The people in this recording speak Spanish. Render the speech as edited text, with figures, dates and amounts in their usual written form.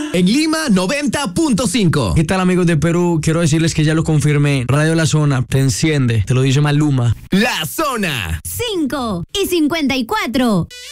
En Lima, 90.5. ¿Qué tal, amigos de Perú? Quiero decirles que ya lo confirmé. Radio La Zona te enciende. Te lo dice Maluma. La Zona. 5:54.